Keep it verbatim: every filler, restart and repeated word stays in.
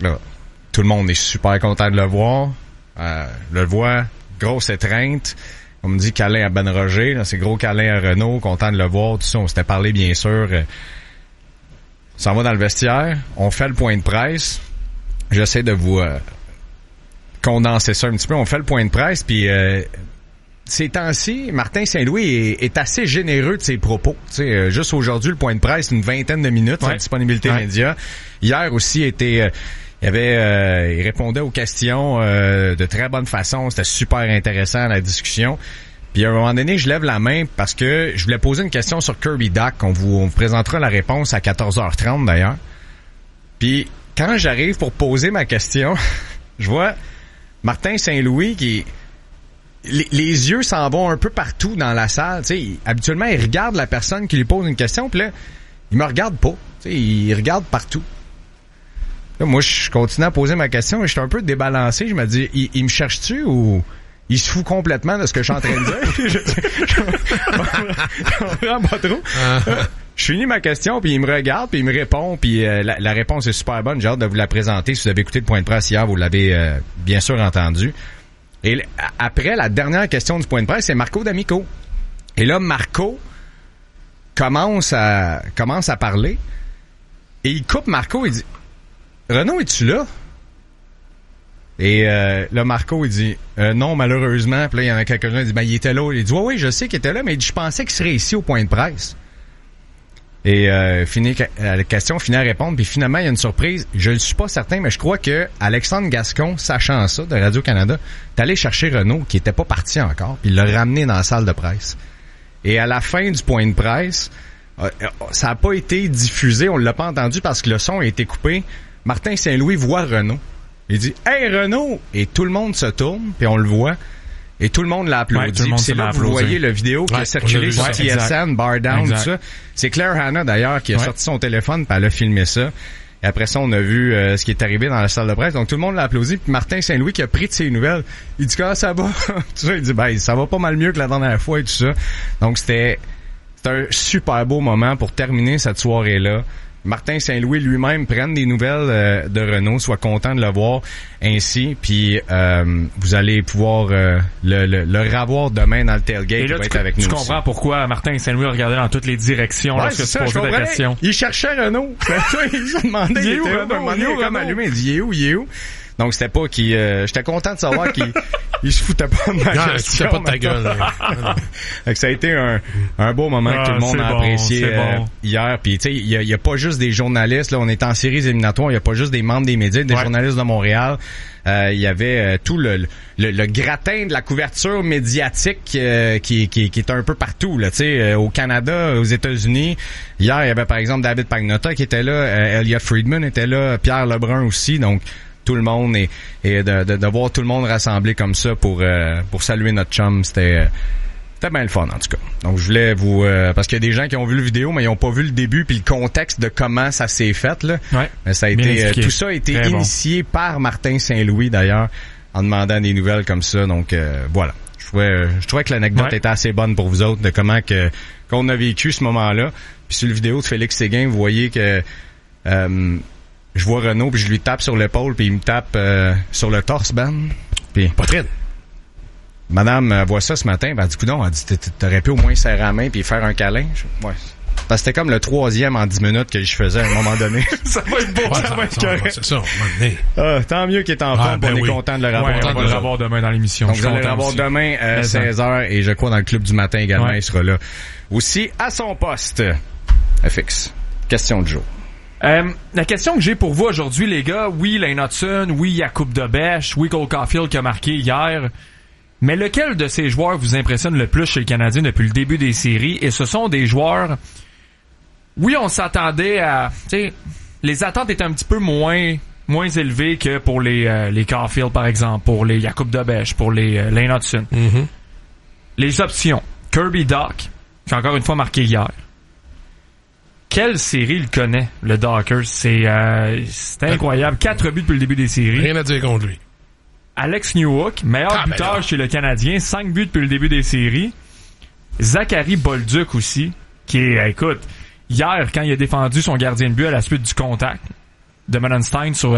là, tout le monde est super content de le voir. Euh, le voit, grosse étreinte. On me dit câlin à Ben Roger, là, c'est gros câlin à Renaud, content de le voir, tout ça. On s'était parlé, bien sûr. Euh, on s'en va dans le vestiaire, on fait le point de presse. J'essaie de vous euh, condenser ça un petit peu. On fait le point de presse, puis euh, ces temps-ci, Martin Saint-Louis est, est assez généreux de ses propos. Tu sais, euh, juste aujourd'hui, le point de presse, une vingtaine de minutes, ouais. Disponibilité ouais. média. Hier aussi, était... Euh, Il avait, euh, il répondait aux questions euh, de très bonne façon. C'était super intéressant la discussion. Puis à un moment donné, je lève la main parce que je voulais poser une question sur Kirby Dach. On vous, on vous présentera la réponse à quatorze heures trente d'ailleurs. Puis quand j'arrive pour poser ma question, je vois Martin Saint-Louis qui les, les yeux s'en vont un peu partout dans la salle. Tu sais, habituellement, il regarde la personne qui lui pose une question. Puis là, il me regarde pas. Tu sais, il regarde partout. Là, moi, je continue à poser ma question et j'étais un peu débalancé. Je me dis, il, il me cherche-tu ou il se fout complètement de ce que je suis en train de dire? Je comprends pas trop. Je finis ma question, puis il me regarde, puis il me répond, puis euh, la, la réponse est super bonne. J'ai hâte de vous la présenter. Si vous avez écouté le point de presse hier, vous l'avez euh, bien sûr entendu. Et l- après, la dernière question du point de presse, c'est Marco D'Amico. Et là, Marco commence à commence à parler et il coupe Marco, il dit... Renaud, es-tu là? Et euh, là, Marco, il dit euh, non, malheureusement. Puis là, il y en a quelqu'un qui dit ben, il était là. Il dit oui, oui, je sais qu'il était là, mais il dit, je pensais qu'il serait ici au point de presse. Et euh, fini la question, fini à répondre. Puis finalement, il y a une surprise. Je ne suis pas certain, mais je crois que Alexandre Gascon, sachant ça de Radio-Canada, est allé chercher Renaud, qui était pas parti encore, puis il l'a ramené dans la salle de presse. Et à la fin du point de presse, euh, ça n'a pas été diffusé, on l'a pas entendu parce que le son a été coupé. Martin Saint-Louis voit Renaud. Il dit « Hey Renaud! » Et tout le monde se tourne, puis on le voit. Et tout le monde l'a applaudi. Ouais, c'est là que vous voyez le vidéo qui ouais, a circulé sur T S N, Bar Down, tout ça. C'est Claire Hanna, d'ailleurs, qui a ouais. sorti son téléphone, puis elle a filmé ça. Et après ça, on a vu euh, ce qui est arrivé dans la salle de presse. Donc tout le monde l'a applaudi. Puis Martin Saint-Louis qui a pris de ses nouvelles. Il dit « Comment ça va? » Tout ça, il dit « Ben, ça va pas mal mieux que la dernière fois et tout ça. » Donc c'était, c'était un super beau moment pour terminer cette soirée-là. Martin Saint-Louis lui-même prenne des nouvelles euh, de Renaud, soit content de le voir ainsi, puis euh, vous allez pouvoir euh, le, le, le revoir demain dans le tailgate. Et là, qui va tu, être avec tu nous comprends aussi. Pourquoi Martin Saint-Louis regardait dans toutes les directions ouais, lorsque tu ça, posais ta question. Il cherchait Renaud. Il se demandait, il, il était où, Renaud? Il est comme allumé, il dit, il est où, il est où? Donc c'était pas qu'il... Euh, j'étais content de savoir qu'il il se foutait pas de ma non, question. Il se foutait pas de ta gueule. Donc, ça a été un, un beau moment ah, que tout le monde a bon, apprécié euh, bon. hier. Puis tu sais, il y a, y a pas juste des journalistes. Là, on est en séries éliminatoires. Il y a pas juste des membres des médias, des ouais. journalistes de Montréal. Il euh, y avait euh, tout le, le, le gratin de la couverture médiatique euh, qui, qui, qui est un peu partout. Là, tu sais, euh, au Canada, aux États-Unis. Hier, il y avait par exemple David Pagnotta qui était là, euh, Elliot Friedman était là, Pierre Lebrun aussi. Donc tout le monde et, et de, de, de voir tout le monde rassemblé comme ça pour euh, pour saluer notre chum, c'était c'était bien le fun en tout cas. Donc je voulais vous euh, parce qu'il y a des gens qui ont vu le vidéo mais ils ont pas vu le début puis le contexte de comment ça s'est fait là. Ouais, mais ça a été euh, tout ça a été Très initié bon. par Martin Saint-Louis d'ailleurs en demandant des nouvelles comme ça. Donc euh, voilà. Je trouvais je trouvais que l'anecdote ouais. était assez bonne pour vous autres de comment que qu'on a vécu ce moment-là. Puis sur le vidéo de Félix Séguin, vous voyez que euh, je vois Renaud puis je lui tape sur l'épaule puis il me tape euh, sur le torse, Ben. Puis Poitrine. Madame euh, voit ça ce matin, ben elle dit coudonc, elle dit t'aurais pu au moins serrer la main puis faire un câlin. Je, ouais. Parce que c'était comme le troisième en dix minutes que je faisais à un moment donné. ça va être beau, ouais, ça, ça va être ça, correct. C'est ça, ah, tant mieux qu'il est en forme, ah, ben on oui. est content de le revoir. Ouais, content de le revoir demain dans l'émission. Donc, je vais le revoir demain à euh, seize heures et je crois dans le club du matin également, ouais. il sera là. Aussi à son poste. F X. Question de jour. Euh, la question que j'ai pour vous aujourd'hui, les gars, oui, Lane Hudson, oui, Jakub Dobeš, oui, Cole Caulfield qui a marqué hier, mais lequel de ces joueurs vous impressionne le plus chez le Canadien depuis le début des séries? Et ce sont des joueurs, oui, on s'attendait à, tu sais, les attentes étaient un petit peu moins moins élevées que pour les euh, les Caulfield, par exemple, pour les Jakub Dobeš, pour les euh, Lane Hudson. Mm-hmm. Les options, Kirby Dach, qui a encore une fois marqué hier. Quelle série il connaît, le Dockers? C'est, euh, c'est incroyable. Quatre buts depuis le début des séries. Rien à dire contre lui. Alex Newhook, meilleur ah, buteur ben chez le Canadien. Cinq buts depuis le début des séries. Zachary Bolduc aussi, qui est, écoute, hier, quand il a défendu son gardien de but à la suite du contact de Melenstein sur